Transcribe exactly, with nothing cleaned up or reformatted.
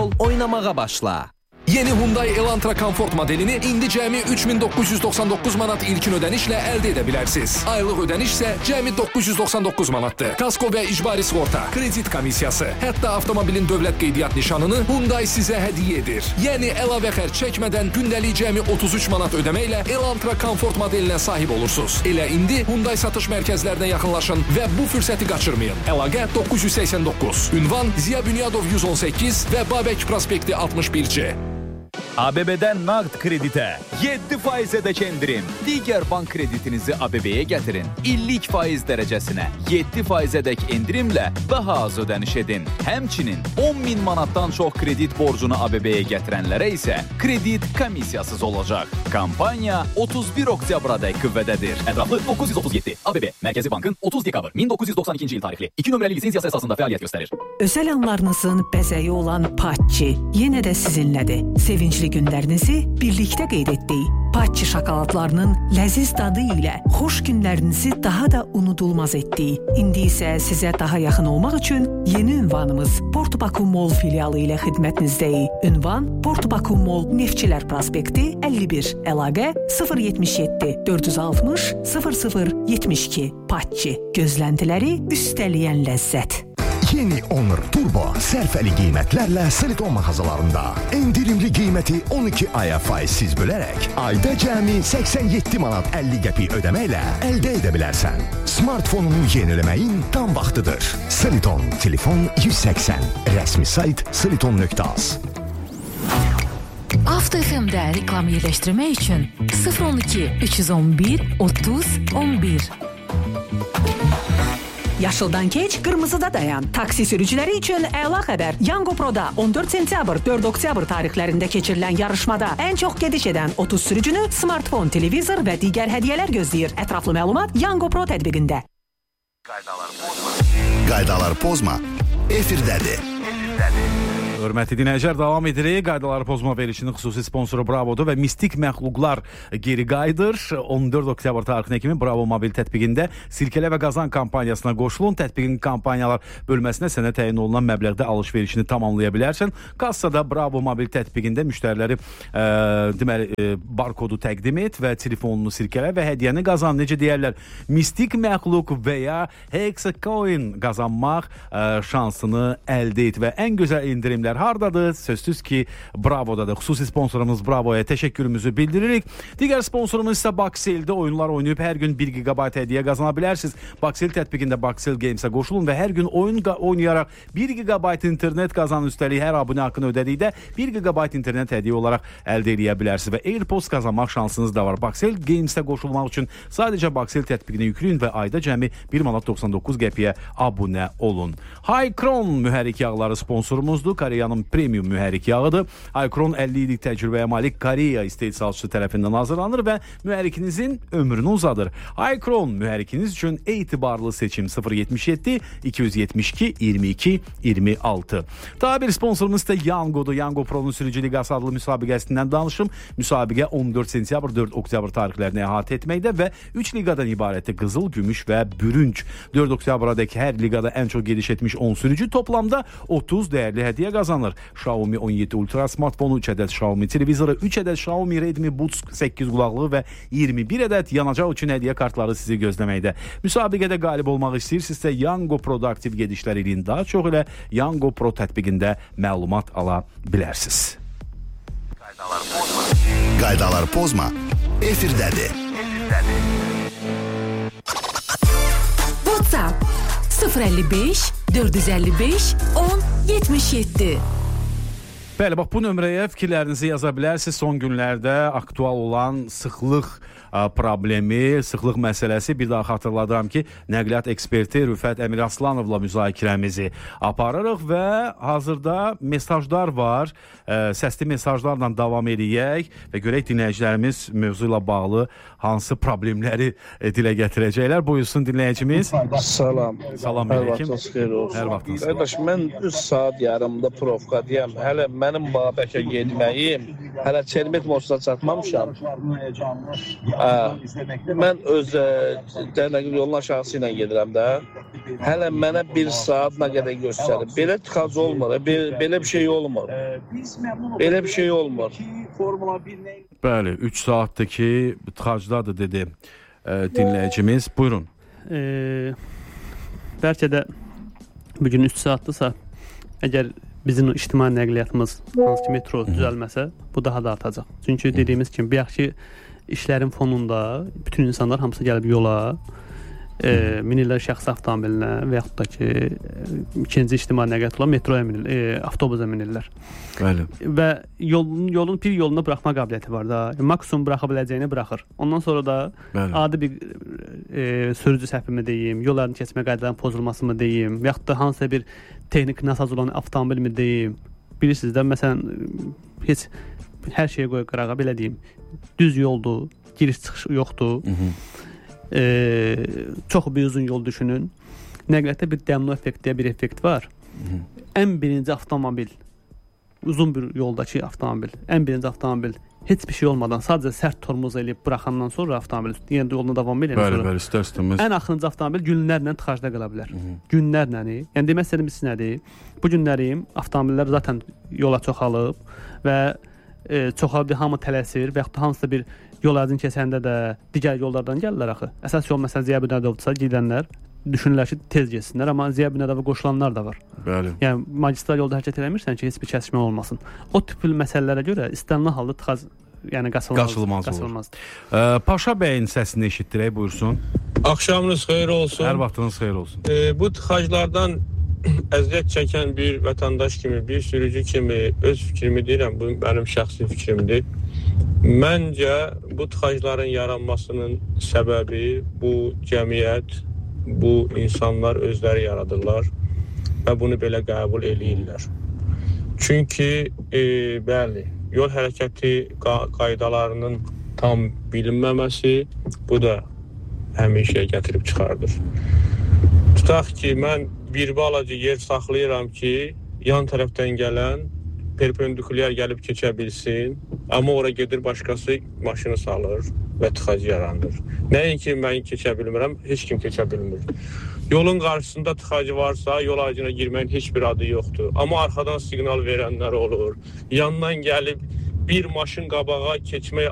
ol, oynamağa başla. Yeni Hyundai Elantra Comfort modelini indi cəmi üç min doqquz yüz doxsan doqquz manat ilkin ödənişlə əldə edə bilərsiniz. Aylıq ödəniş isə cəmi doqquz yüz doxsan doqquz manatdır. Kasko və icbari sığorta, kredit komissiyası, hətta avtomobilin dövlət qeydiyyat nişanını Hyundai sizə hədiyyə edir. Yəni əlavə xərc çəkmədən gündəlik cəmi otuz üç manat ödəməklə Elantra Comfort modelinə sahib olursunuz. Elə indi Hyundai satış mərkəzlərinə yaxınlaşın və bu fürsəti qaçırmayın. Əlaqə doqquz yüz səksən doqquz. Ünvan Ziya Bünyadov yüz on səkkiz və Babək prospekti altmış bir C. A B B'den nağd kredite yedi faizədək endirim. Digər bank kreditinizi A B B'ye gətirin. illik faiz dərəcəsinə yedi faizədək endirimlə daha az ödəniş edin. Həmçinin on min manatdan çox kredit borcunu A B B'ye gətirənlərə isə kredit komissiyasız olacaq. Kampaniya otuz bir oktyabrədək qüvvədədir. Ətraflı doqquz yüz otuz yeddi. A B B Mərkəzi Bankın otuz dekabr min doqquz yüz doxsan ikinci il tarixli iki nömrəli lisensiyası əsasında fəaliyyət göstərir. Özel anlarınızın bəzəyi olan Patçi yenə də sizinlədir. Sevincli günlərinizi birlikdə qeyd etdik. Patçi şokoladlarının ləziz dadı ilə xoş günlərinizi daha da unudulmaz etdik. İndi isə sizə daha yaxın olmaq üçün yeni ünvanımız Port Baku Mall filialı ilə xidmətinizdəyik. Ünvan Port Baku Mall Neftçilər prospekti əlli bir. Əlaqə sıfır yetmiş yeddi dörd yüz altmış sıfır sıfır yetmiş iki. Patçi. Gözləntiləri üstələyən ləzzət. Yeni Honor Turbo sərfəli qiymətlərlə Seliton mağazalarında. Endirimli qiyməti on iki aya faizsiz bölərək ayda cəmi səksən yeddi manat əlli qəpik ödəməklə əldə edə bilərsən. Smartfonunu yeniləməyin tam vaxtıdır. Seliton, telefon yüz səksən. Rəsmi sayt seliton nöqtə az. Avto F M'də reklam yerləşdirmək üçün sıfır on iki üç yüz on bir otuz on bir. Yaşıldan keç, qırmızıda dayan. Taksi sürücüləri üçün əla xəbər. Yango Pro'da on dörd sentyabr, dörd oktyabr tarixlərində keçirilən yarışmada ən çox gediş edən otuz sürücünü smartfon, televizor və digər hədiyyələr gözləyir. Ətraflı məlumat Yango Pro tətbiqində. Qaydalar pozma. Qaydalar pozma. Efirdədir. Efirdədir. Hörmətli dinləyicilər, davam edirik. Qaydaları pozma verilişinin xüsusi sponsoru Bravo'dur və Mistik Məxluqlar geri qayıdır. on dörd oktyabr tarixinə kimi Bravo mobil tətbiqində Sirkələ və Qazan kampaniyasına qoşulun. Tətbiqin kampanyalar bölməsinə sənə təyin olunan məbləğdə alış-verişini tamamlaya bilərsən. Kassada Bravo mobil tətbiqində müştəriləri e, deməli e, barkodu təqdim et və telefonunu Sirkələ və hədiyyəni qazan. Necə deyərlər? Mistik məxluq və ya Hexacoin qazanmaq e, şansını əldə et və ən gözəl indirimlər hardadır? Sözsüz ki, Bravo'dadır. Xüsusi sponsorumuz Bravo'ya təşəkkürümüzü bildiririk. Digər sponsorumuz isə Baxel'də oyunlar oynayıb hər gün bir gigabayt hədiyyə qazana bilərsiniz. Baxel tətbiqində Baxel Games'ə qoşulun və hər gün oyun oynayaraq bir gigabayt internet qazanın. Üstəlik hər abunə haqqını ödədikdə bir gigabayt internet hədiyyə olaraq əldə edə bilərsiniz və AirPods qazanmaq şansınız da var. Baxel Games'ə qoşulmaq üçün sadəcə Baxel tətbiqini yükləyin və ayda cəmi bir manat doxsan doqquz qəpiyə abunə olun. Hycron mühərrik yağları sponsorumuzdur. Koreyanın premium mühərrik yağıdır. Hycron əlli illik təcrübəyə malik Koreya istehsalçısı tərəfindən hazırlanır və mühərrikinizin ömrünü uzadır. Hycron mühərrikiniz üçün etibarlı seçim sıfır yetmiş yeddi iki yüz yetmiş iki iyirmi iki iyirmi altı. Daha bir sponsorumuz da Yango'dur. Yango Pro'nun sürücü liqası adlı müsabiqəsindən danışım. Müsabiqə on dörd sentyabr, dörd oktyabr tarixlərini əhatə etməkdə və üç liqadan ibarətdir. Qızıl, gümüş və bürünc. dörd oktyabrədək hər liqada ən çox gediş etmiş on sürücü toplamda otuz dəyərli hədiyyə qazanır. Xiaomi on yeddi Ultra smartfonu, üç ədəd Xiaomi televizoru, üç ədəd Xiaomi Redmi Buds səkkiz qulaqlığı və iyirmi bir ədəd yanacaq üçün hədiyyə kartları sizi gözləməkdə. Müsabiqədə qalib olmaq istəyirsinizsə Yango Pro'da aktiv gedişlər ilə daha çox ilə Yango Pro tətbiqində məlumat ala bilərsiniz. Qaydalar pozma. Qaydalar pozma. Efirdədir. Efirdədir. WhatsApp sıfır əlli beş dörd yüz əlli beş on yetmiş yeddi. Bəli, bax bu nömrəyə fikirlərinizi yaza bilərsiniz. Son günlərdə aktual olan sıxlıq problemi, sıxlıq məsələsi. Bir daha xatırladıram ki, nəqliyyat eksperti Rüfət Əmirasłanovla müzakirəmizi aparırıq və hazırda mesajlar var. Səsli mesajlarla davam edək və görək dinləyicilərimiz mövzu ilə bağlı hansı problemləri dilə gətirəcəklər. Buyursun dinləyicimiz. Salam. Salam Hər əleykum. vaxtınız xeyir olsun. Hər vaxtınız. Qardaş, mən üç saat yarımda provkadıyam. Hələ mənim Babəkə getməyim, hələ Çermet Mosuna çatmamışam. Ə, mən öz dərnəqli yolun aşağısı ilə gedirəm də. hələ mənə bir saat nə qədər göstərir. Belə tıxac olmur, belə, belə bir şey olmur. Belə bir şey olmur. Bəli, üç saatdır ki, tıxacdadır dedi e, dinləyicimiz. Buyurun. E, bəlkə də bugün üç saatdırsa, əgər bizim ictimai nəqliyyatımız, hansı ki metro düzəlməsə, bu daha da artacaq. Çünki dediyimiz kimi, bir yaxşı işlərin fonunda bütün insanlar hamısı gəlib yola, e, minirlər şəxsi avtomobilinə və yaxud da ki, ikinci ictimai nəqliyyat olan metroya minirlər, e, avtobusa minirlər. Bəli. Və yolun, yolun bir yoluna buraxma qabiliyyəti var da. Maksimum buraxa biləcəyini buraxır. Ondan sonra da Bəli. adi bir e, sürücü səhvimi deyim, yolların keçmə qaydalarının pozulması mı deyim, və yaxud da hansısa bir texnik nasaz olan avtomobil mi deyim. Bilirsiniz də, məsələn, heç hər şeyə qoyub qırağa, belə deyim, düz yoldur, giriş-çıxış yoxdur. Hı -hı. E, çox bir uzun yol düşünün. Nəqliyyatda bir domino effekt deyə bir effekt var. Hı -hı. Ən birinci avtomobil, uzun bir yoldakı avtomobil, ən birinci avtomobil heç bir şey olmadan sadəcə sərt tormoz eləyib buraxandan sonra avtomobil yenə yoluna davam edir. Bəli, bəli, istər-istəməz. Ən axırıncı avtomobil günlərlə tıxacda qala bilər. Hı -hı. Günlərlə. Yəni demək istədiyim nədir? Bu günlərim avtomobillər zaten yola çoxalıb və e, çoxalıb hamı tələsir və yaxud da hansısa bir yol ağacını keçəndə də digər yollardan gəlirlər axı. Əsas yol məsələn Ziya Bünyadovdursa gedənlər düşünürlər ki, tez getsinlər, amma Ziya Bünyadova qoşulanlar da var. Bəli. Yəni magistral yolda hərəkət eləmirsən ki, heç bir kəsişmə olmasın. O tip məsələlərə görə istənilən halda tıxac, yəni qaçılmaz. Qaçılmaz, qaçılmaz. Ə, Paşa bəyin səsini eşitdirək, buyursun. Axşamınız xeyir olsun. Hər vaxtınız xeyir olsun. E, bu tıxaclardan əziyyət çəkən bir vətəndaş kimi, bir sürücü kimi öz fikrimi deyirəm, bu mənim şəxsi fikrimdir. Məncə bu tıxacların yaranmasının səbəbi bu cəmiyyət, bu insanlar özləri yaradırlar və bunu belə qəbul eləyirlər. Çünki e, bəli, yol hərəkəti qaydalarının tam bilinməməsi bu da həmin şeyə gətirib çıxardır. Tutaq ki, mən bir balaca yer saxlayıram ki, yan tərəfdən gələn perpendikulyar gəlib keçə bilsin, amma ora gedir başqası maşını salır və tıxac yarandır. Nəinki mən keçə bilmirəm, heç kim keçə bilmir. Yolun qarşısında tıxacı varsa, yol ağacına girməyin heç bir adı yoxdur. Amma arxadan siqnal verənlər olur. Yandan gəlib bir maşın qabağa keçmək